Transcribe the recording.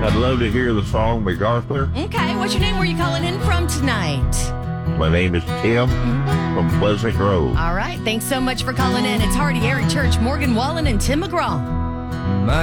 I'd love to hear the song MacArthur. Okay, what's your name? Where are you calling in from tonight? My name is Tim from Pleasant Grove. All right, thanks so much for calling in. It's Hardy, Eric Church, Morgan Wallen, and Tim McGraw. My